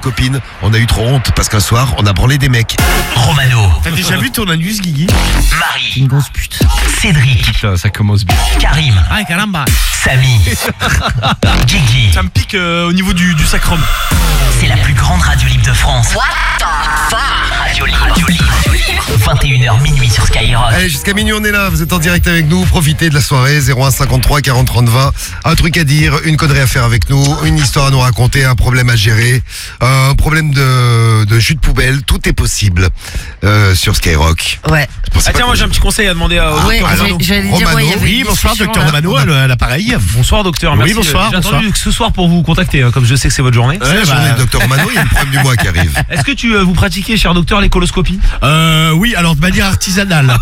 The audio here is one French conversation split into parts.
copine. On a eu trop honte parce qu'un soir, on a branlé des mecs. Romano. T'as déjà vu ton anus, Guigui? Marie. Une grosse pute. Cédric. Putain, ça commence bien. Karim. Ah, caramba. Samy. Guigui. Ça me pique au niveau du sacrum. C'est la plus grande radio libre de France. What the fuck? Radio libre. 21h minuit sur Skyrock. Allez, jusqu'à minuit, on est là. Vous êtes en direct avec nous. Profitez de la soirée. 01 53 40 30 20. Un truc à dire, une connerie à faire avec nous, une histoire à nous raconter, un problème à gérer, un problème de jus de poubelle. Tout est possible sur Skyrock. Ouais. Ah tiens, moi j'ai un petit conseil à demander au Ouais, docteur Romano. j'allais dire, Romano. ouais, il y avait Oui, une bonsoir discussion, docteur là. Romano à l'appareil. Bonsoir docteur, Oui, merci. bonsoir, J'ai bonsoir. attendu ce soir pour vous contacter, comme je sais que c'est votre journée. C'est la journée de Dr Romano, il y a une preuve du mois qui arrive. Est-ce que vous pratiquez, cher docteur, les coloscopies? Oui, alors de manière artisanale.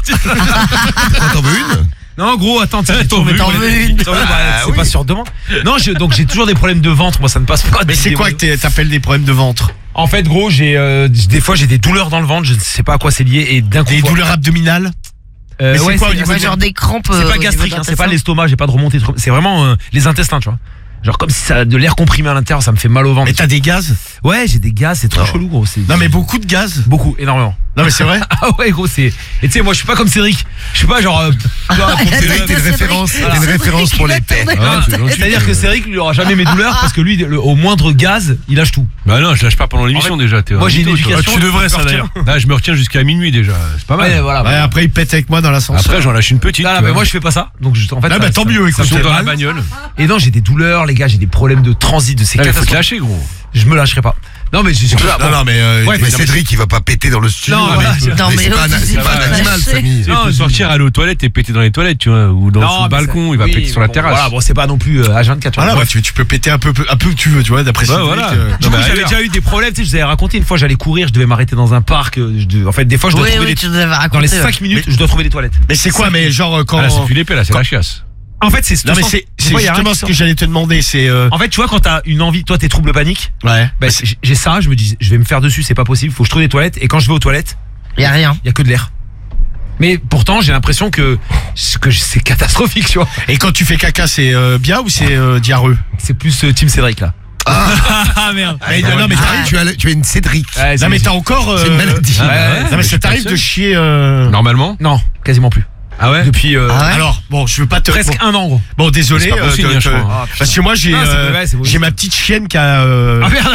T'en veux une? Non, gros, attends, T'en veux une? C'est pas sur demande. Non, donc j'ai toujours des problèmes de ventre, moi ça ne passe pas. Mais c'est quoi que t'appelles des problèmes de ventre? En fait, gros, des fois j'ai des douleurs dans le ventre, je ne sais pas à quoi c'est lié, et d'un coup. Des douleurs abdominales? Mais c'est quoi au niveau Ouais, du genre des crampes. C'est au pas niveau gastrique, de hein, c'est pas l'intestin. l'estomac, j'ai pas de remontée, c'est vraiment les intestins, tu vois. Genre comme si ça a de l'air comprimé à l'intérieur, ça me fait mal au ventre. Mais t'as des gaz? Ouais, j'ai des gaz, c'est trop chelou, gros. Non mais beaucoup de gaz? Beaucoup, énormément. Non mais c'est vrai? Ah ouais, gros, c'est. Et tu sais, moi je suis pas comme Cédric. Je suis pas genre. Cédric, t'es une référence, t'es une référence pour les paix. C'est-à-dire que Cédric, lui, il aura jamais mes douleurs parce que lui, au moindre gaz, il lâche tout. Bah non, je lâche pas pendant l'émission En fait, déjà. moi, j'ai une éducation. Tu devrais ça d'ailleurs. Là, je me retiens jusqu'à minuit déjà. C'est pas mal. Ouais, voilà. Ouais, après il pète avec moi dans l'ascenseur. Après, j'en lâche une petite. Non, tu mais vois. moi je fais pas ça. Donc en fait. Ah, bah, tant mieux, écoute. me fait Surtout dans la mal. bagnole. Et non, j'ai des douleurs, les gars, j'ai des problèmes de transit, de ces Il faut te catastrophes. lâcher, gros. Je me lâcherai pas. Non, mais j'ai. Non, mais, Ouais, mais Cédric, il va pas péter dans le studio. Non, voilà, Non, mais c'est pas, l'autre, c'est pas un animal, Samy. Il peut sortir, aller aux toilettes et péter dans les toilettes, tu vois, ou dans Non, le mais balcon, ça- il va oui, péter sur la bon, terrasse. Voilà, bon, c'est pas non plus H24. tu vois. Voilà, bah, tu peux péter un peu que tu veux, tu vois, d'après Cédric. voilà. Du Non, coup, mais j'avais ailleurs. déjà eu des problèmes, tu sais, je vous avais raconté une fois, j'allais courir, je devais m'arrêter dans un parc. En fait, des fois, je dois Oui, trouver oui, des. tu nous avais raconté. Dans les ouais. 5 minutes, je dois trouver des toilettes. Mais c'est quoi, mais genre quand. Ah, là, c'est plus l'épée, là, c'est la chiasse. En fait, c'est. Non mais c'est Des fois, il y a justement rien ce qui que j'allais te demander, c'est En fait, tu vois, quand t'as une envie, toi, t'es troubles paniques, ouais. bah, j'ai ça, je me dis, je vais me faire dessus, c'est pas possible, faut que je trouve des toilettes, et quand je vais aux toilettes, Y a rien. il y a que de l'air. Mais pourtant, j'ai l'impression que c'est catastrophique, tu vois. Et quand tu fais caca, c'est bien ou c'est diarrheux? C'est plus Team Cédric, là. Ah merde. Mais non mais t'arrives. Tu as une Cédric. Ouais, Non mais t'as encore. C'est une maladie. Non mais ça t'arrive de chier. Normalement. Non, quasiment plus. Ah ouais? Depuis Ah ouais. Alors bon, je veux pas te. presque un an, gros. Bon désolé. C'est pas possible, de- hein, je de- crois. parce que moi j'ai Ah, c'est j'ai ma petite chienne qui a. Ah merde.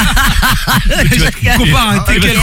Copain, arrêtez, quel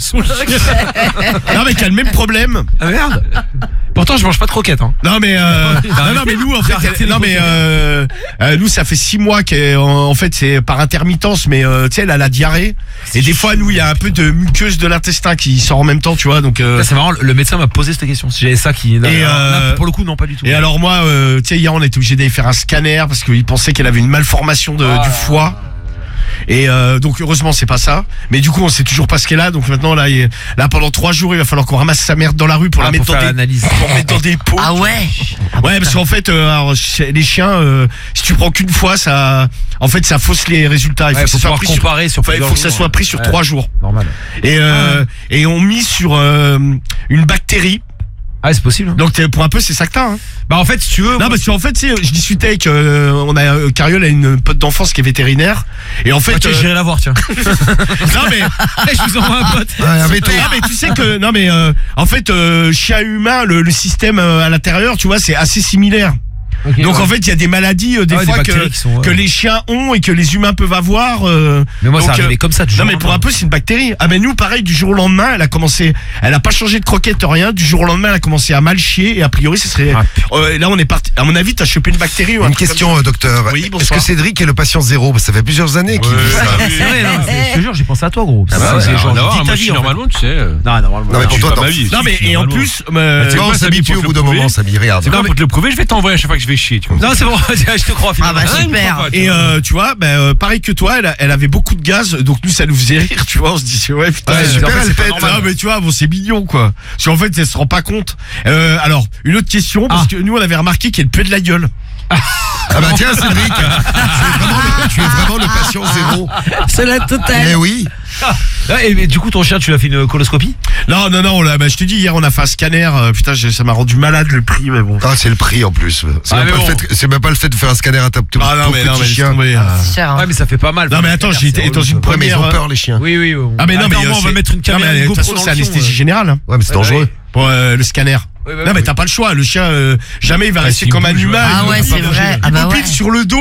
Non mais qui a le même problème. Ah merde. Pourtant, je mange pas de croquettes, hein. Non mais non mais nous en fait Arrêtez non mais nous ça fait 6 mois qu'en fait c'est par intermittence mais tu sais elle a la diarrhée et des fois nous il y a un peu de muqueuse de l'intestin qui sort en même temps tu vois donc Ça, c'est marrant, le médecin m'a posé cette question. Si j'avais ça qui. Là, pour le coup, non, pas du tout. et alors moi tu sais hier on était obligé d'aller faire un scanner parce qu'il pensait qu'elle avait une malformation du foie. Et donc heureusement c'est pas ça. Mais du coup on sait toujours pas ce qu'elle a. Donc maintenant là pendant 3 jours il va falloir qu'on ramasse sa merde dans la rue pour la mettre pour dans faire des l'analyse. pour mettre dans des pots. Ah ouais. Ouais parce qu'en fait alors, les chiens si tu prends qu'une fois ça en fait ça fausse les résultats. Il Ouais, faut que faut ça soit pouvoir pris sur comparer sur il plusieurs faut que ça jours. soit pris sur Ouais. 3 jours. Normal. Et on mise sur une bactérie. Ah, c'est possible. Hein. Donc pour un peu c'est ça que t'as hein. Bah, en fait, si tu veux. Non parce qu'en fait tu sais je discutais avec Cariole a une pote d'enfance qui est vétérinaire et en fait J'irai la voir, tiens. non mais Je vous envoie un pote. Ouais, un veto. Ah mais tu sais que non mais en fait chien humain le système à l'intérieur tu vois c'est assez similaire. Okay, Donc ouais. en fait il y a des maladies des Ah ouais, fois des bactéries qui sont, que les chiens ont et que les humains peuvent avoir. Mais moi, donc, ça arrivait comme ça, du non jour mais au pour un lendemain. peu c'est une bactérie. Ah mais nous pareil du jour au lendemain elle a pas changé de croquette rien du jour au lendemain elle a commencé à mal chier et a priori ce serait Ah, là on est parti à mon avis t'as chopé une bactérie ou un Une truc question, docteur. Oui, Est-ce bonsoir. que Cédric est le patient zéro? Parce que ça fait plusieurs années qu'il vit ça. C'est vrai, non, je te jure, j'ai pensé à toi, gros. Ah bah, C'est ouais, genre, alors, vis ta moi, vie, je suis en fait. normalement, tu sais. Non, normalement. Non, mais pour Je toi, vis pas t'en- ma vie. Non mais et en plus Tu vois, on quoi, s'habitue Samy, au pour bout te d'un prouver moment, Samy, regarde. C'est quoi pour te le prouver? Je vais t'envoyer à chaque fois que je vais chier. Tu comprends? Non, c'est bon, je te crois, Ah bah finalement. super. et tu vois pareil que toi elle avait beaucoup de gaz donc nous ça nous faisait rire tu vois on se disait ouais putain Ouais, c'est super, en fait, elle c'est pas pète. normal. Non mais tu vois bon c'est mignon quoi parce qu'en fait elle se rend pas compte alors une autre question parce que nous on avait remarqué qu'elle puait de la gueule. Ah bah tiens, Cédric, tu es vraiment le patient zéro. C'est la totale. Eh oui. Et du coup, ton chien, tu l'as fait une coloscopie? Non, je te dis, hier, on a fait un scanner. Putain, ça m'a rendu malade le prix, mais bon. Ah, c'est le prix en plus. C'est même pas le fait de faire un scanner à ta non, mais petit chien. C'est cher, hein. Ouais, mais ça fait pas mal. Non, mais attends, j'ai été dans une Ouais, mais ils première. ont peur, les chiens. Oui. Ah, mais non, mais on va mettre une caméra. De une toute GoPro façon, dans c'est le fion, anesthésie générale. Hein. Ouais, mais c'est dangereux. Pour le scanner. Non, mais t'as pas le choix. Le chien, jamais il va rester comme un humain. Ah ouais, c'est vrai. Ah bah ouais. Il sur le dos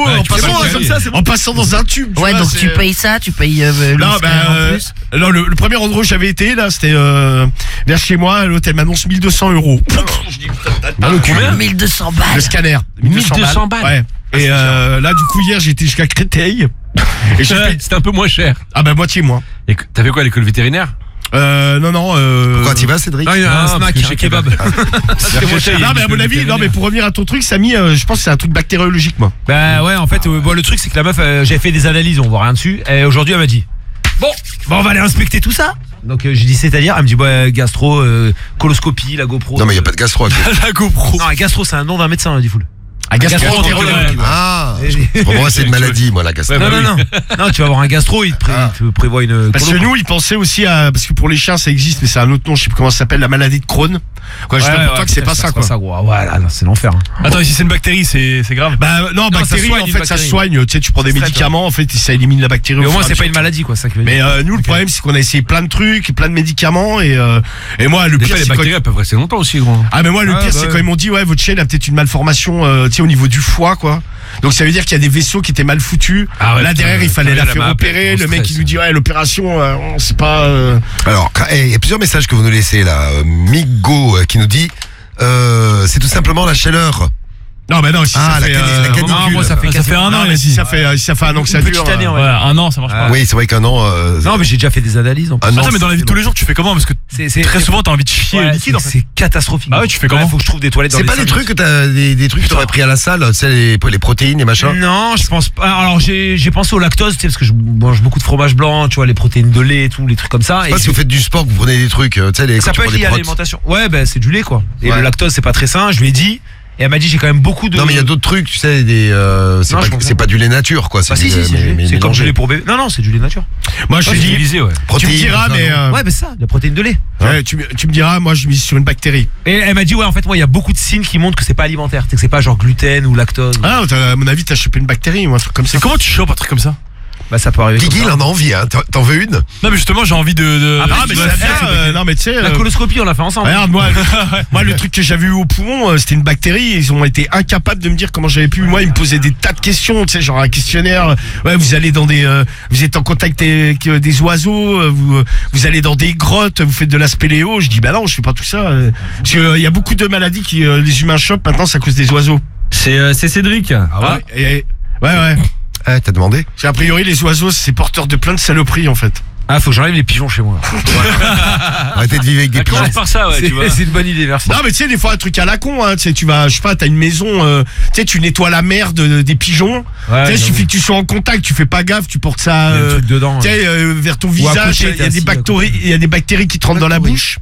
en passant dans un tube. Ouais, donc tu payes ça, tu payes le scanner en plus. Non, le premier endroit où j'avais été, là, c'était vers chez moi. L'hôtel m'annonce 1 200 €. Combien 1200 balles. Le scanner. 1200 balles. Ouais. Et là, du coup, hier, j'ai été jusqu'à Créteil. Et j'ai fait. C'était un peu moins cher. Ah bah, moitié moins. Et t'as fait quoi à l'école vétérinaire? Non. Pourquoi t'y vas, Cédric? Un snack, un kebab. Non, mais à mon avis, pour revenir à ton truc, Samy, je pense que c'est un truc bactériologique, moi. Bah ouais, en fait, le truc c'est que la meuf, j'avais fait des analyses, on voit rien dessus. Et aujourd'hui, elle m'a dit bon, on va aller inspecter tout ça. Donc j'ai dit c'est-à-dire, elle me dit gastro, coloscopie, la GoPro. Non, mais il y a pas de gastro. La GoPro. Non, la gastro, c'est un nom d'un médecin, dit Foul. Un gastro-entérologue. Ah, pour moi, c'est une maladie, moi, la gastro. Non, tu vas avoir un gastro, il te prévoit une. Parce que nous, ils pensaient aussi à. Parce que pour les chiens, ça existe, mais c'est un autre nom, je sais plus comment ça s'appelle, la maladie de Crohn. Quoi, je t'aime pour toi que c'est pas ça, quoi. Voilà, c'est l'enfer. Attends, si c'est une bactérie, c'est grave. Bah, non, bactérie, en fait, ça soigne. Tu sais, tu prends des médicaments, en fait, ça élimine la bactérie. Mais au moins, c'est pas une maladie, quoi, ça que. Mais nous, le problème, c'est qu'on a essayé plein de trucs, plein de médicaments, et moi, le pire, les c'est bactéries, elles peuvent rester longtemps aussi, gros. Ah, mais moi, le pire, c'est quand ils m'ont dit, ouais, votre chien a peut-être une malformation, tu sais, au niveau du foie, quoi. Donc ça veut dire qu'il y a des vaisseaux qui étaient mal foutus. Là derrière, il fallait la faire opérer. Le mec, il nous dit, ouais, l'opération, c'est pas. Alors, il y a plusieurs messages que vous nous laissez là. Migo qui nous dit, c'est tout simplement la chaleur. Non, mais non, si ça fait. la canicule. Non, moi, ça fait un an, si ça fait un an que ça dure. Année, Ouais, un an, ça marche pas. Oui, c'est vrai qu'un an. Non, mais j'ai déjà fait des analyses. En plus. Un an, Attends, mais dans la vie de tous les jours, tu fais comment? Parce que très souvent, t'as envie de chier liquide, en fait. C'est catastrophique. Ah ouais, tu fais comment? Faut que je trouve des toilettes dans c'est les pas des salles. trucs que t'as des trucs que t'aurais pris à la salle, tu sais, les protéines, les machins. Non, je pense pas. Alors j'ai pensé au lactose, tu sais, parce que je mange beaucoup de fromage blanc, tu vois, les protéines de lait, et tout, les trucs comme ça. Je sais pas si vous faites du sport, que vous prenez des trucs, tu sais, ça peut être lié à l'alimentation. Ouais, ben c'est du lait, quoi. Et le lactose, c'est pas très sain. Je lui ai dit, et elle m'a dit, j'ai quand même beaucoup de. Non, mais il y a d'autres trucs, tu sais, c'est pas du lait nature, quoi. Bah si, c'est comme du lait pour bébé. Non, c'est du lait nature. Moi, je te dis, tu me diras, mais. Ouais, mais ça, la protéine de lait. Ouais, tu me diras, moi, je mise sur une bactérie. Et elle m'a dit, ouais, en fait, moi, il y a beaucoup de signes qui montrent que c'est pas alimentaire. Que c'est pas genre gluten ou lactose. Ah, à mon avis, t'as chopé une bactérie ou un truc comme ça. Et comment tu chopes un truc comme ça? Bah ça peut arriver. Guigui, il en a envie, hein. T'en veux une? Non, mais justement, j'ai envie de. Ah, mais c'est non, mais tu sais. La coloscopie, on l'a fait ensemble. Regarde, moi, le truc que j'avais eu au poumon, c'était une bactérie. Ils ont été incapables de me dire comment j'avais pu. Moi, ils me posaient des tas de questions, tu sais, genre un questionnaire. Ouais, vous allez dans vous êtes en contact avec des oiseaux, vous allez dans des grottes, vous faites de la spéléo. Je dis, bah non, je fais pas tout ça. Parce qu'il y a beaucoup de maladies qui les humains chopent maintenant, c'est à cause des oiseaux. C'est Cédric. Ah ouais. Ouais. Ah, t'as demandé? A priori, les oiseaux, c'est porteur de plein de saloperies, en fait. Ah, faut que j'enlève les pigeons chez moi. Arrêtez de vivre avec des pigeons. Commence par ça, ouais, tu vois. C'est une bonne idée, merci. Non, mais tu sais, des fois, un truc à la con, hein. Tu sais, tu vas, je sais pas, t'as une maison, tu sais, tu nettoies la merde des pigeons. Ouais, tu sais, il suffit que tu sois en contact, tu fais pas gaffe, tu portes ça, Il y a un truc dedans. tu sais, vers ton à visage, côté, il y a des bactéries qui te rentrent dans la bouche.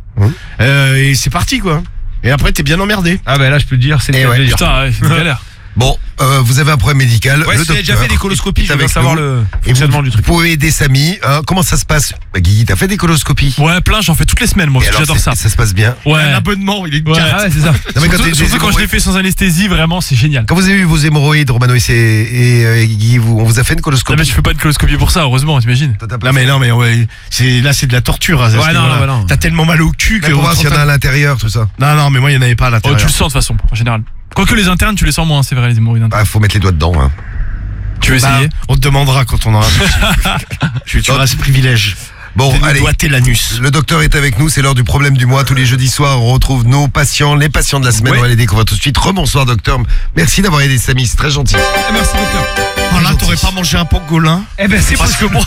Et c'est parti, quoi. Et après, t'es bien emmerdé. Ah, bah là, je peux te dire, c'est Eh ouais. Putain, ouais, c'est une galère. Bon, vous avez un problème médical. Ouais, le j'ai déjà fait des coloscopies, je veux avec bien savoir nous. le Et fonctionnement du truc. Vous pouvez aider Samy. Hein. Comment ça se passe? Guigui, t'as fait des coloscopies? Ouais, plein, j'en fais toutes les semaines, moi, Et parce que alors, j'adore ça. Ça se passe bien. Ouais. Un abonnement, il est une Ouais. carte. Ah ouais, c'est ça. Non, mais quand Surtout quand je l'ai fait sans anesthésie, vraiment, c'est génial. Quand vous avez eu vos hémorroïdes, Romano et Guigui, on vous a fait une Non, coloscopie? mais je fais pas de coloscopie pour ça, heureusement, t'imagines. Non, mais ouais, là, c'est de la torture. Hein, Ouais, non. T'as tellement mal au cul que. Pour voir s'il y en a à l'intérieur, tout ça. Non, mais moi, il y en avait pas à Oh, l'intérieur. tu le sens de toute façon, en général. Quoique les internes, tu les sens moins, c'est vrai, les hémorroïdes internes. Ah, faut mettre les doigts dedans. Hein. Tu veux essayer? On te demandera quand on aura. Tu auras ce privilège. Bon, de nous allez. doigter l'anus. Le docteur est avec nous, c'est l'heure du problème du mois. Tous les jeudis soirs, on retrouve nos patients, les patients de la semaine. Oui. On va les découvrir tout de suite. Rebonsoir, docteur. Merci d'avoir aidé Samy, c'est très gentil. Merci, docteur. Oh là, t'aurais pas mangé un pangolin? Eh ben, c'est Parce que moi,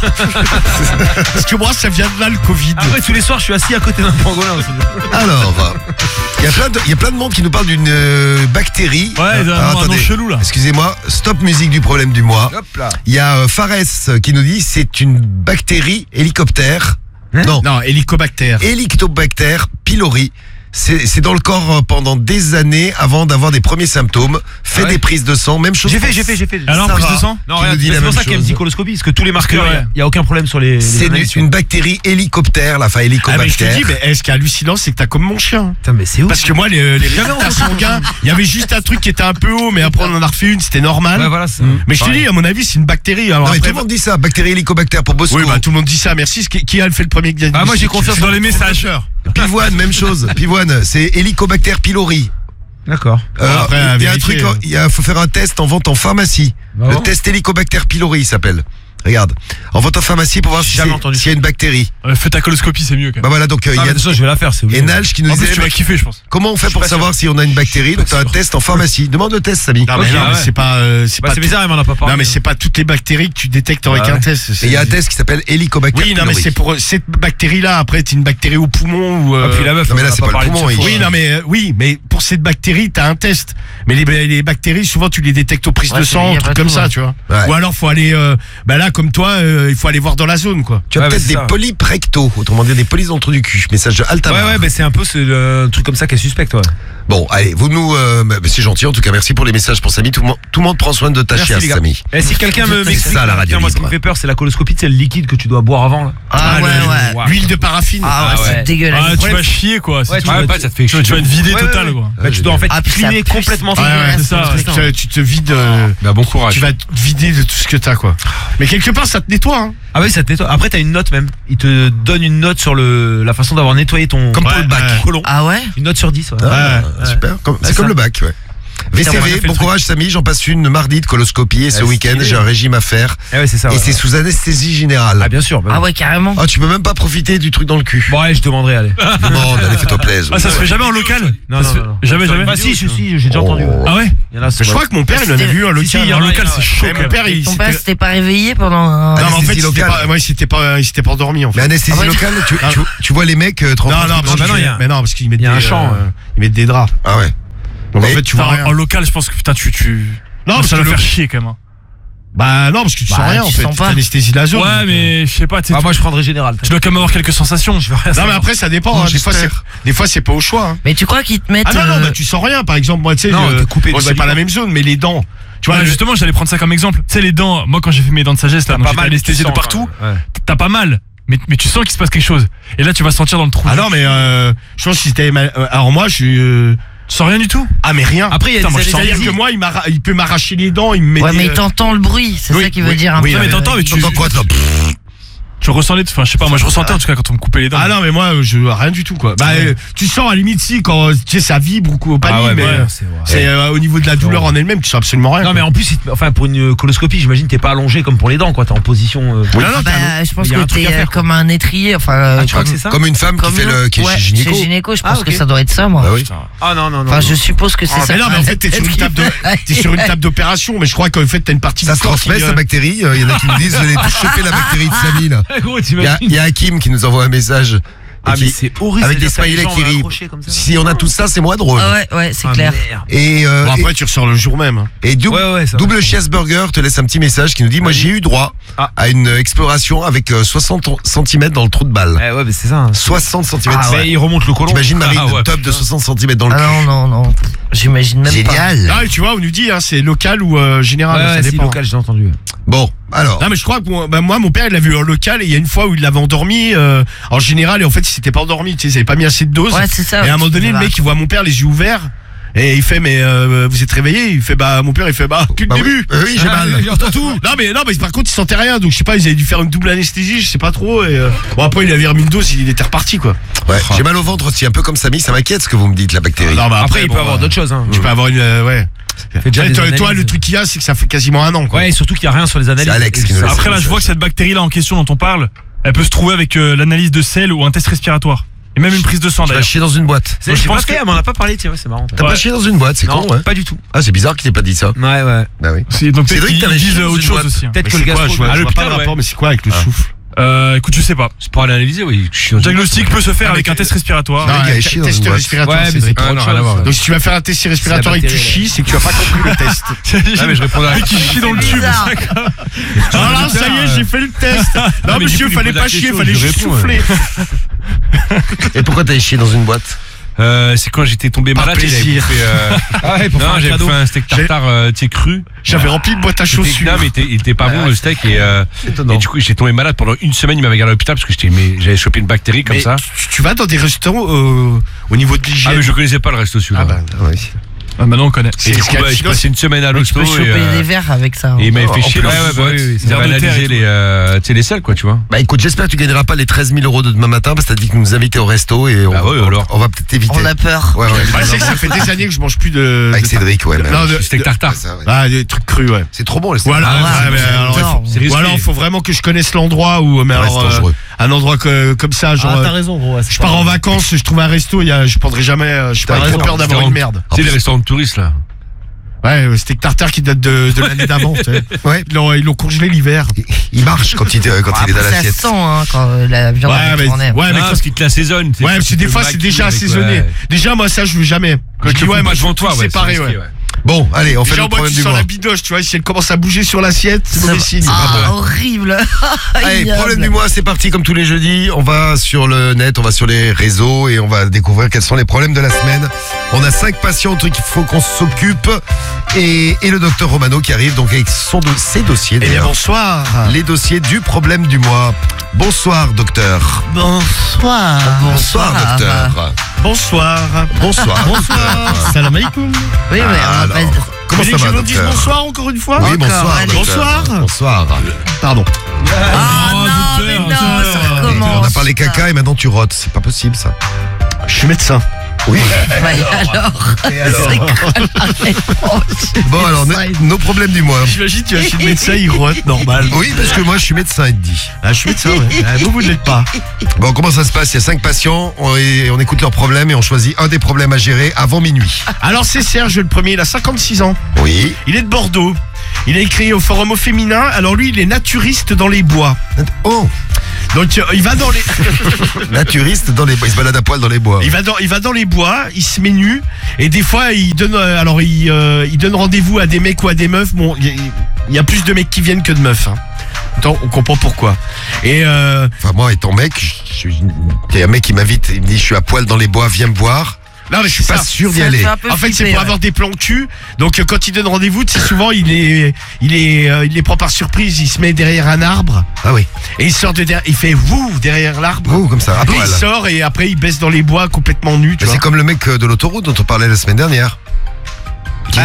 ça vient de là, le Covid. Après, tous les soirs, je suis assis à côté d'un pangolin aussi. Alors, il y a plein de monde qui nous parle d'une bactérie. Ouais, Alors, un nom attendez. chelou, là. Excusez-moi, stop musique du problème du mois. Hop là. Il y a Fares qui nous dit c'est une bactérie hélicoptère. Non, Non, hélicobactère. Helicobacter pylori. C'est dans le corps pendant des années avant d'avoir des premiers symptômes. Fais Ah ouais des prises de sang, même chose. J'ai pour- fait. Alors, Ça prise va. de sang Non, Qui regarde, nous dit c'est la pour même ça qu'il y a une chose. petite coloscopie, parce que tous les marqueurs, ouais. il y a aucun problème sur les C'est analyses. une bactérie hélicoptère, enfin Ah mais je hélicobactère. te dis, mais ce qui est hallucinant, c'est que t'as comme mon chien. Putain, mais c'est ouf. Parce que moi, les résultats sanguins, il y avait juste un truc qui était un peu haut, mais après on en a refait une, c'était normal. Ouais, voilà, c'est- Mais je te dis, à mon avis, c'est une bactérie. Alors Non, mais tout après, le monde dit ça, bactérie hélicobactère pour Bosco. oui, bah tout le monde dit ça. Merci. Qui a fait le premier diagnostic? Ah, moi, j'ai confiance Dans les messages. Pivoine, même chose. Pivoine, c'est Helicobacter pylori. D'accord. Après, à il y a un vérifier. truc, faut faire un test en vente en pharmacie. Ah Le bon test Helicobacter pylori il s'appelle. Regarde, en vente en pharmacie pour voir J'ai si jamais entendu s'il y a une bactérie. Fais ta coloscopie, c'est mieux quand Bah même. voilà, donc il y Ah, a mais ça, je vais la faire, c'est obligé. Nalch qui nous En plus, disait tu vas kiffer, je pense. comment on fait pour savoir si on a une bactérie. Donc t'as un test en pharmacie. Demande le test, Samy. Non, mais, Ok, non, mais ouais. c'est pas. C'est Bah, pas c'est tout- bizarre, il m'en a pas parlé. Non, mais c'est pas toutes les bactéries que tu détectes avec Ah ouais. un test. Et il y a un test qui s'appelle Helicobacter Oui, non, mais pylori. c'est pour cette bactérie-là. Après, c'est une bactérie au poumon ou. Ah, puis la meuf, non, mais on là, en a c'est pas le parlé de poumon, cette il- fois. Oui, non, mais oui, mais pour cette bactérie, t'as un test. Mais les bactéries, souvent, tu les détectes aux prises Ouais, de c'est sang, lié à trucs pas comme tout, ça, ouais. tu vois. Ouais. Ou alors, faut aller. Bah là, comme toi, il faut aller voir dans la zone, quoi. Tu as Ouais, peut-être bah, des c'est ça. polypes rectaux, autrement dire des polypes dans le trou du cul. Message de Altamar. Ouais, bah c'est un peu un truc comme ça qui est suspect, ouais. Bon, allez, vous nous, c'est gentil en tout cas. Merci pour les messages pour Samy. Tout le monde prend soin de ta Merci, chiasse, les gars. Samy. Et si quelqu'un me C'est m'explique, ça, la radio tiens, moi, ce qui libre. me fait peur, c'est la coloscopie, c'est le liquide que tu dois boire avant, là. Ah ouais, le- ouais. L'huile de paraffine. Ah ouais, ouais. c'est dégueulasse. Ah, tu vas chier, quoi. Ouais, Tu tu vas- ça te fait tu vas être vidé Ouais, total, ouais, quoi. Bah, tu dois en fait Ah, puis ça cliner pue, complètement. c'est Ouais, ouais, c'est ça, Tu tu te vides. Bah, bon courage. Tu vas te vider de tout ce que t'as, quoi. Mais quelque part, ça te nettoie, hein. Ah oui, ça te nettoie. Après, t'as une note même. Il te donne une note sur la façon d'avoir nettoyé ton Comme pour Ouais, le bac. ouais. colon. Ah ouais? Une note sur 10, ouais. Ah, Ouais. super. C'est Ouais, comme ça. le bac, ouais. on a VCV, fait le bon truc. courage Samy, j'en passe une mardi de coloscopie et ce Ah, week-end stylé. j'ai un régime à faire Ah ouais, c'est ça. et ouais. c'est sous anesthésie générale. Ah bien sûr. bah Ah oui. ouais, carrément. Ah, tu peux même pas profiter du truc dans le cul. Bon, allez, je demanderai, allez. Demande, allez, fais-toi plaisir. Ah, ça se fait jamais en local? Non, Ça se non, fait- non. Jamais, jamais. Bah si, j'ai déjà entendu. Oh. Ah ouais? Il y en a, Je crois que mon père, il en a vu un Si, si, local. il y en En a, local, il y en a. c'est chaud, Ouais, quand mon père, il Ton père s'était- s'était pas réveillé pendant un... Non, mais en fait, Anesthésie locale. il s'était pas endormi, en fait. Mais anesthésie Ah ouais. locale, tu vois les mecs Non, trempés non, dans parce le non, cul. il y a- mais non, parce qu'ils mettent il y a des, un champ, ils mettent des draps. Ah ouais. Donc en Mais fait, tu vois Putain, rien. en local, je pense que putain, Non, parce ça que doit le- faire chier quand même. hein. Bah non, parce que tu Bah, sens rien, tu en fait. sens pas. T'anesthésies la zone. Ouais, donc, mais je sais pas, tu sais, Ah, moi, je prendrais général. tu dois quand même avoir quelques sensations. Je veux rien Non, savoir. mais après, ça dépend. Oh, hein. j'espère. Des fois, c'est pas au choix. hein. Mais tu crois qu'ils te mettent... Ah non, non, bah tu sens rien. Par exemple, moi, tu sais, Non, t'es coupé bon, du c'est pas baligon. la même zone, mais les dents. Tu vois, Ouais, justement, j'allais prendre ça comme exemple. Tu sais, les dents, moi, quand j'ai fait mes dents de sagesse, là, donc j'étais anesthésié de partout, t'as pas mal. Mais tu sens qu'il se passe quelque chose. Et là, tu vas sentir dans le trou. Ah non, mais je pense que si c'était alors moi, je suis. Tu sens rien du tout? Ah, mais rien. Après, il y a Putain, moi, des je sens C'est-à-dire anesthésies. que moi, il peut m'arracher les dents, il me met. Ouais, des, mais t'entends le bruit, c'est oui, ça qui veut oui, dire un oui, peu. mais t'entends, mais tu T'entends quoi, toi Tu ressens les, enfin, je sais pas, moi, je ressentais en tout cas quand on me coupait les dents. Ah non, mais moi, je rien du tout, quoi. Bah, tu sens à la limite si quand tu sais ça vibre ou pas, Ah ouais, mais ouais, c'est vrai. c'est au niveau de la douleur en elle-même, tu sens absolument rien. Non, quoi. mais en plus, enfin, pour une coloscopie, j'imagine, t'es pas allongé comme pour les dents, quoi. T'es en position. Non, non, Ah t'as- bah, je pense Il y a que un truc à t'es faire, quoi. comme un étrier, enfin... Ah, tu crois que c'est ça? Comme une femme qui Comme fait nous. qui est Ouais, chez gynéco. Chez gynéco, je Ah, pense ok. que ça doit être ça, moi. Bah oui. Ah non, non, non. Enfin, non. je suppose que c'est Ah, ça. mais non, mais en fait, t'es sur une table t'es sur une table d'opération, mais je crois qu'en fait, t'as une partie Ça du se corps transmet, qui, sa bactérie. Il y en a qui nous disent, vous allez choper la bactérie de Samy, là. Gros, Il y t'imagines? a Hakim qui nous envoie un message. Ah, Et mais qui- c'est horrible. avec des c'est-à-dire que smileys les gens qui rient. accrochés comme ça. Si on a tout ça, c'est moins drôle. Ah ouais, c'est Ah, clair. merde. Et, Bon, après, tu ressors le jour même. hein. et double, Ouais, ouais, ça va. double cheeseburger te laisse un petit message qui nous dit, moi j'ai eu droit Ah. à une exploration avec 60 cm dans le trou de balle. Ouais, mais c'est ça. 60 cm. Ah ouais, il remonte le colon. T'imagines Marie, Ah une ouais, top de 60 cm dans le Ah cul. non, non, non. J'imagine même pas. Génial. Ah, et tu vois, on nous dit, hein, c'est local ou général, Ouais, ça ouais, c'est dépend. local, j'ai entendu. Bon, alors. Non mais je crois que moi mon père il l'a vu en local et il y a une fois où il l'avait endormi en général et en fait il s'était pas endormi, tu sais, il avait pas mis assez de dose. Ouais, c'est ça. Et à un moment donné le mec il voit mon père les yeux ouverts et il fait mais vous êtes réveillé? Il fait bah mon père il fait bah depuis Bah le début. oui, j'ai mal. J'entends tout. Non mais par contre il sentait rien donc je sais pas ils avaient dû faire une double anesthésie je sais pas trop et bon après il avait remis une dose il était reparti quoi. Ouais, j'ai mal au ventre aussi, un peu comme Samy, ça m'inquiète ce que vous me dites, la bactérie. Non, mais Après, il peut bon, avoir d'autres choses. Hein. Tu peux avoir une ouais. Fais déjà des Toi analyses. le truc qu'il y a c'est que ça fait quasiment un an quoi. Ouais, et surtout qu'il n'y a rien sur les analyses. C'est Alex qui nous Et l'a ça- Après, là, je vois que cette bactérie-là en question dont on parle, elle peut se trouver avec l'analyse de sel ou un test respiratoire. Et même une prise de sang Tu vas d'ailleurs. chier dans une boîte. C'est- je j'ai pense pas fait, que- elle m'en a pas parlé, tiens, ouais, c'est marrant. T'as Ouais. pas chié dans une boîte, c'est Non, con, ouais. pas du tout. Ah, c'est bizarre qu'il t'ait pas dit ça. Ouais, ouais. Bah oui. Donc peut-être Cédric, qu'ils t'avais disent chié dans autre une chose boîte. aussi. hein. Peut-être que Mais le c'est quoi, gastro. je vois pas le l'hôpital, rapport ouais. mais c'est quoi avec le souffle? Écoute, je sais pas. C'est pour aller analyser, oui. Le diagnostic peut se faire avec un test respiratoire. Non, il a chié dans test une boîte. respiratoire Ouais, mais Cédric. c'est pas autre chose. Donc si tu vas faire un test respiratoire et que tu bactérie, chies, c'est que tu as pas compris le test. Ah, mais je répondais à qui chie dans le tube. bizarre. Ah là, ça y est, j'ai fait le test. Non mais monsieur, du coup, fallait il pas pose la chier, question, fallait je juste réponds, souffler. Et pourquoi t'as chié dans une boîte? C'est quand j'étais tombé malade. plaisir. Non, j'avais fait un steak tartare cru. J'avais rempli de boîte à chaussures. Non, mais il était pas bon le steak et du coup j'étais tombé malade pendant une semaine. Il m'avait gardé à l'hôpital parce que j'avais chopé une bactérie comme ça. Tu vas dans des restaurants au niveau de l'hygiène. Ah mais je connaissais pas le resto celui-là. Maintenant on connaît. Et du coup, j'ai passé une semaine à l'hosto. Tu peux choper des verres avec ça. Et il m'avait fait chier. Ils avaient analysé les selles, quoi, tu vois. Bah écoute, j'espère que tu gagneras pas les 13 000 € de demain matin parce que t'as dit que nous invités au resto et on va peut-être éviter. On a peur. Ouais, c'est que ça fait des années que je mange plus de. Avec Cédric, ouais. Non, de steak tartare. Ah, des trucs crus, ouais. C'est trop bon les steaks. Voilà. Ou alors il faut vraiment que je connaisse l'endroit où. Mais alors, un endroit comme ça, genre. T'as raison, gros. Je pars en vacances, je trouve un resto, je prendrai jamais. Je pas trop peur d'avoir une merde. C'est les restaurants de touristes là. Ouais, steak tartare qui date de l'année d'avant. Ouais. Ils l'ont congelé l'hiver. Il marche quand il est dans l'assiette. Ça sent quand la viande est tournée. Ouais, mais parce qu'il te l'assaisonne. Ouais, parce que des fois c'est déjà assaisonné. Déjà moi ça je veux jamais. Quand je dis moi je veux tout séparer, ouais. Bon, allez, on fait déjà, le problème tu du sens mois. la bidoche, tu vois, si elle commence à bouger sur l'assiette, c'est mauvais signe. Horrible. Allez, problème du mois, c'est parti comme tous les jeudis. On va sur le net, on va sur les réseaux et on va découvrir quels sont les problèmes de la semaine. On a 5 patients, truc qu'il faut qu'on s'occupe et le docteur Romano qui arrive donc avec ses dossiers. Eh bien bonsoir. Les dossiers du problème du mois. Bonsoir docteur. Bonsoir. Bonsoir docteur. Bonsoir. Bonsoir. Salam alaikum. Oui, Alors, comment ça va nous disent docteur? bonsoir encore une fois. Oui, bonsoir. allez. Docteur. Bonsoir. Pardon. Ah non, mais non, ça recommence. On a parlé caca et maintenant tu rotes. C'est pas possible ça. Je suis médecin. Oui. Ouais, alors. C'est quoi la réponse? Bon alors, nos problèmes du mois. J'imagine tu vas chez le médecin, il rote, normal. Oui, parce que moi je suis médecin, il te dit. Ah, je suis médecin, ouais. Vous ne l'êtes pas. Bon, comment ça se passe? Il y a 5 patients, on écoute leurs problèmes et on choisit un des problèmes à gérer avant minuit. Alors c'est Serge le premier, il a 56 ans. Oui. Il est de Bordeaux. Il a écrit au forum au féminin. Alors lui, il est naturiste dans les bois. Oh. Donc il va dans les naturiste dans les bois, il se balade à poil dans les bois. Il va dans les bois, il se met nu et des fois il donne il donne rendez-vous à des mecs ou à des meufs. Bon, il y a plus de mecs qui viennent que de meufs. Hein. Attends, on comprend pourquoi. Et enfin moi étant mec, il y a un mec qui m'invite, il me dit je suis à poil dans les bois, viens me voir. Non mais je suis pas sûr d'y aller. En fait c'est pour avoir des plans cul. Donc quand il donne rendez-vous, c'est souvent il les prend par surprise. Il se met derrière un arbre. Ah oui. Et il sort de derrière, il fait wouh derrière l'arbre. Wouh comme ça. À poil. Il sort et après il baisse dans les bois complètement nu. C'est comme le mec de l'autoroute dont on parlait la semaine dernière. Qui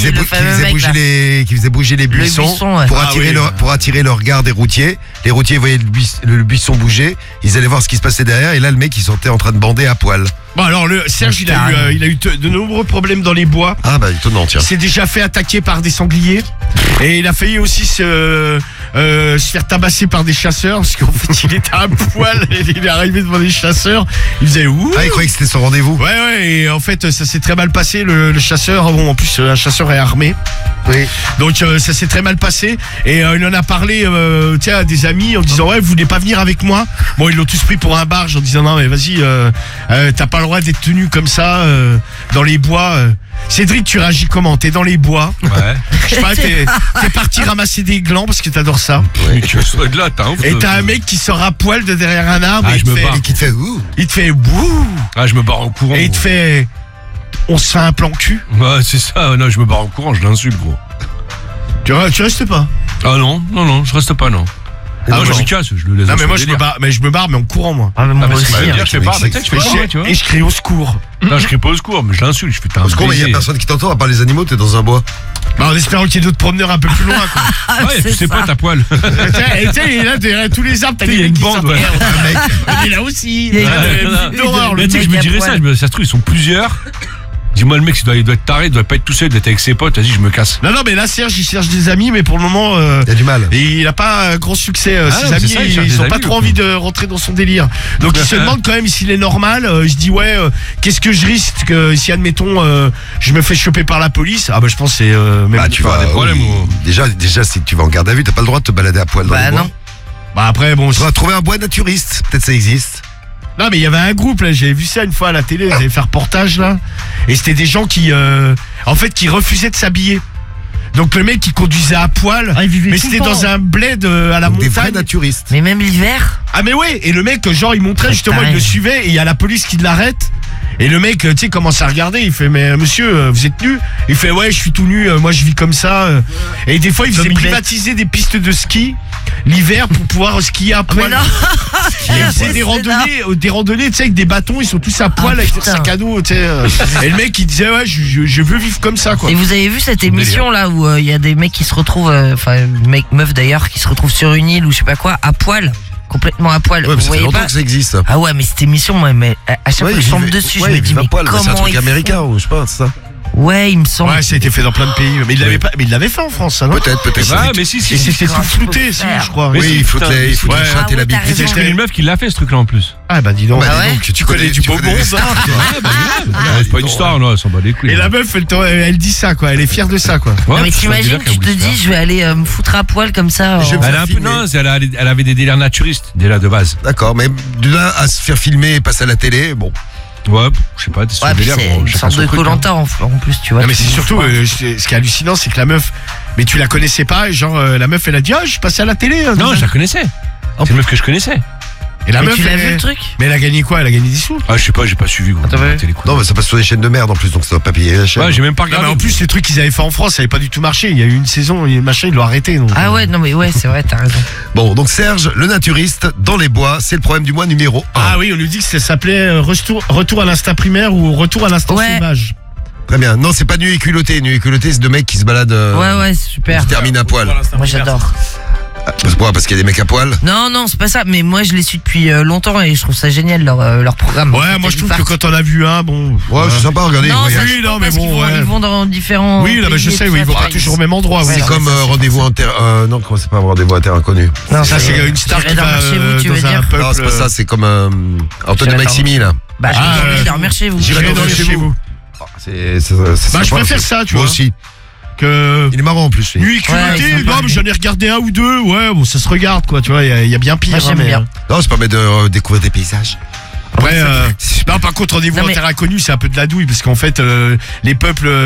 faisait bouger les buissons, ouais. pour attirer le regard des routiers. Les routiers voyaient le buisson bouger, ils allaient voir ce qui se passait derrière et là le mec il sortait en train de bander à poil. Bon alors Serge il a eu de nombreux problèmes dans les bois. Ah bah étonnant tiens. Il s'est déjà fait attaquer par des sangliers et il a failli aussi se faire tabasser par des chasseurs parce qu'en fait il était à poil et il est arrivé devant des chasseurs. Il faisait ouh. Ah il croyait que c'était son rendez-vous. Ouais et en fait ça s'est très mal passé le chasseur. Bon en plus un chasseur est armé. Oui. Donc ça s'est très mal passé et il en a parlé à des amis en disant ouais vous voulez pas venir avec moi. Bon ils l'ont tous pris pour un barge en disant non mais vas-y t'as pas le droit d'être tenu comme ça dans les bois. Cédric tu réagis comment? T'es dans les bois. Ouais. Je sais pas t'es parti ramasser des glands parce que t'adores ça. Mais tu es de là t'as ouf. Et t'as un mec qui sort à poil de derrière un arbre et qui te fait ouh. Il te fait bouh. Ah je me barre en courant. Et il te fait on se fait un plan cul. Ouais c'est ça. Non je me barre en courant, je l'insulte gros. Tu restes pas? Ah non je reste pas non. Non, je me casse, je le laisse. Non, mais moi je me barre, mais en courant, moi. Ah, mais moi aussi. Je fais pas, mais tu fais chier, tu vois. Et je crie au secours. Non, je crie pas au secours, mais je l'insulte, je fais t'as un. Au secours, mais il y a personne qui t'entend, à part les animaux, t'es dans un bois. Bah, en espérant qu'il y ait d'autres promeneurs un peu plus loin, quoi. Ouais, tu sais pas, t'as poil. Et tu sais, là, derrière tous les arbres, t'as des une bande, ouais. Il est là aussi. Il y a d'horreur, tu sais que je me dirais ça, ça se trouve, ils sont plusieurs. Dis-moi le mec, il doit être taré, il doit pas être tout seul, il doit être avec ses potes, vas-y je me casse. Non mais là Serge il cherche des amis mais pour le moment il a du mal. Et il a pas grand succès ses amis ça, ils ont pas trop envie de rentrer dans son délire. Donc il se demande quand même s'il est normal. Je dis ouais qu'est-ce que je risque que si admettons je me fais choper par la police. Ah bah je pense c'est même tu vas avoir des problèmes ou... Déjà si tu vas en garde à vue, t'as pas le droit de te balader à poil dans les bois. Non. Bah après bon on va trouver un bois naturiste, peut-être ça existe. Non mais il y avait un groupe là, j'avais vu ça une fois à la télé, ils avaient fait un reportage là, et c'était des gens qui en fait qui refusaient de s'habiller. Donc le mec il conduisait à poil, Ah, il vivait mais tout le c'était temps. dans un bled à la Donc des vrais montagne. naturistes. Mais même l'hiver. Ah mais ouais, et le mec genre il montrait justement, il le suivait et il y a la police qui l'arrête. Et le mec, tu sais, commence à regarder, il fait mais monsieur, vous êtes nu? Il fait ouais, je suis tout nu, moi je vis comme ça. Et des fois il faisait Comme une privatiser des pistes de ski l'hiver pour pouvoir skier à Mais poil. non. Et il faisait des randonnées, tu sais, avec des bâtons, ils sont tous à poil Ah, avec leur putain. sac à dos, tu sais. Et le mec il disait ouais, je veux vivre comme ça quoi. Et vous avez vu cette émission là où il y a des mecs qui se retrouvent, enfin meufs d'ailleurs, qui se retrouvent sur une île ou je sais pas quoi, à poil, complètement à poil. Ouais, mais Vous ça fait voyez longtemps pas que ça existe. Ah ouais, mais cette émission, moi, mais à chaque fois que je tombe dessus, je me dis mais C'est un comment truc ils américain font ou je sais pas, c'est ça. Ouais, il me semble. Ouais, ça a été fait dans plein de pays, mais il l'avait pas, mais il l'avait fait en France, ça non? Peut-être. Ah, mais si, Et si. c'était tout flouté, si, je crois. Mais Oui, si, il faut putain, les mais ouais. chatte et la Ah ouais, bite. t'as raison. Je connais une meuf qui l'a fait ce truc-là en plus. Ah bah dis donc. Ah ouais. Donc, Tu connais du beau monde, hein. C'est pas une histoire, non, elle s'en bat les couilles. Et la meuf, elle dit ça, quoi. Elle est fière de ça, quoi. Non, Ouais, mais c'est un t'imagines, délire qu'elle tu te voulait dis, faire. je vais aller me foutre à poil comme ça. Je- Elle a un peu, filmer. non, elle avait des délires naturistes, déjà de base. D'accord, mais de là à se faire filmer et passer à la télé, bon. Ouais, je sais pas, des Ouais, puis délires. c'est bon, une chacun sorte son de truc, hein. Koh-Lanta en plus, tu vois. Non, mais c'est tu surtout, bouffes pas. ce qui est hallucinant, c'est que la meuf, mais tu la connaissais pas, et genre, la meuf, elle a dit, ah, je suis passé à la télé. Non, je la connaissais. C'est une meuf que je connaissais. Et la Mais meuf, tu l'as elle- vu le truc? Mais elle a gagné quoi? Elle a gagné des sous? Ah, je sais pas, j'ai pas suivi. Gros, t'as pas vu télé, quoi. Non, mais ça passe sur des chaînes de merde en plus, donc ça doit pas payer la chaîne. Ouais, j'ai même pas Non, mais regardé. en plus, les trucs qu'ils avaient fait en France, ça avait pas du tout marché. Il y a eu une saison, et machin, ils l'ont arrêté. Donc, Ah ouais, non mais ouais, c'est vrai, t'as raison. Bon, donc Serge, le naturiste, dans les bois, c'est le problème du mois numéro 1. Ah oui, on nous dit que ça s'appelait retour à l'instinct primaire ou retour à l'instinct Ouais. sauvage. Très bien. Non, c'est pas nu et culotté. Nu et culotté, c'est deux mecs qui se baladent. Ouais, c'est super. Qui terminent à poil. Moi j'adore. Parce qu'il y a des mecs à poil. Non, c'est pas ça, mais moi je les suis depuis longtemps et je trouve ça génial leur programme. Ouais, moi je trouve que quand on a vu un, bon. Ouais, c'est sympa, regardez. Non, ils ça voyagent. Oui, non, mais parce bon, qu'ils vont, ouais. ils vont dans différents. Oui, là, bah, je pays et sais, tout oui, ils ça, vont tu pas vois, toujours au même endroit. Ouais, oui. C'est non, comme mais ça, c'est rendez-vous en terre. Non, comment c'est pas rendez-vous à terre inconnue. Non, Ça, c'est une star J'irai qui va dormir chez vous, tu veux dans un dire peuple. Non, c'est pas ça, c'est comme Antoine de J'irai Maximi, là. Bah, je Ah, vais dormir chez vous. J'irai dormir chez vous. C'est Bah, sympa, je préfère ça, tu Moi vois. aussi. Que. Il est marrant en plus, lui. Nuit Ouais, culottée, ils sont non, pas mais j'en ai regardé un ou deux. Ouais, bon, ça se regarde, quoi, tu vois. Il y a bien pire. Moi, j'aime mais, bien. Non, ça permet de découvrir des paysages. Après, non, par contre, rendez-vous Non, en mais- terre inconnue, c'est un peu de la douille, parce qu'en fait, les peuples